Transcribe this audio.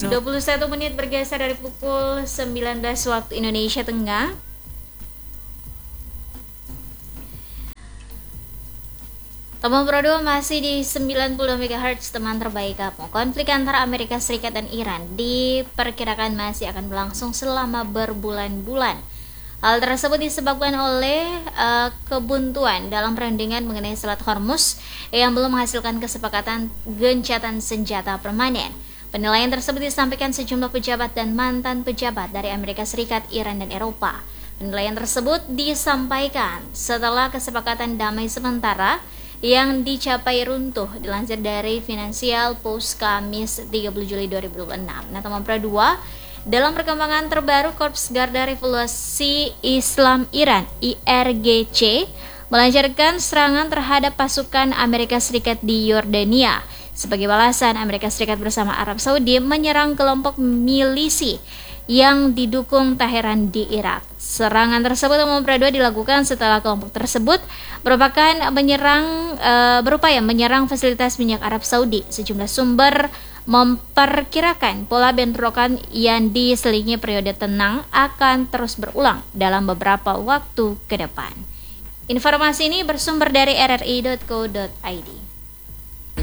21 menit bergeser dari pukul 19 waktu Indonesia Tengah. Teman Pro 2 masih di 90 MHz, teman terbaik kamu. Konflik antara Amerika Serikat dan Iran diperkirakan masih akan berlangsung selama berbulan-bulan. Hal tersebut disebabkan oleh kebuntuan dalam perundingan mengenai Selat Hormuz yang belum menghasilkan kesepakatan gencatan senjata permanen. Penilaian tersebut disampaikan sejumlah pejabat dan mantan pejabat dari Amerika Serikat, Iran, dan Eropa. Penilaian tersebut disampaikan setelah kesepakatan damai sementara yang dicapai runtuh, dilansir dari Financial Post Kamis 30 Juli 2026. Nah, teman Pro 2, dalam perkembangan terbaru, Korps Garda Revolusi Islam Iran (IRGC) melancarkan serangan terhadap pasukan Amerika Serikat di Yordania. Sebagai balasan, Amerika Serikat bersama Arab Saudi menyerang kelompok milisi yang didukung Teheran di Irak. Serangan tersebut Teman Pro 2 dilakukan setelah kelompok tersebut berupaya menyerang fasilitas minyak Arab Saudi. Sejumlah sumber memperkirakan pola bentrokan yang diselingi periode tenang akan terus berulang dalam beberapa waktu ke depan. Informasi ini bersumber dari rri.co.id.